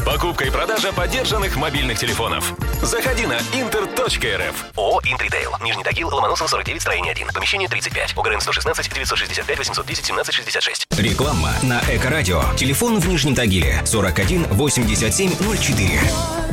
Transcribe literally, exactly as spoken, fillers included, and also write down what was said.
Покупка и продажа подержанных мобильных телефонов. Заходи на интер точка эр эф. ООО «Интритейл». Нижний Тагил, Ломоносова, сорок девять, строение один. Помещение тридцать пять. ОГРН сто шестнадцать девятьсот шестьдесят пять восемьсот десять семнадцать шестьдесят шесть. Реклама на Эко-радио. Телефон в Нижнем Тагиле сорок один восемьдесят семь ноль четыре.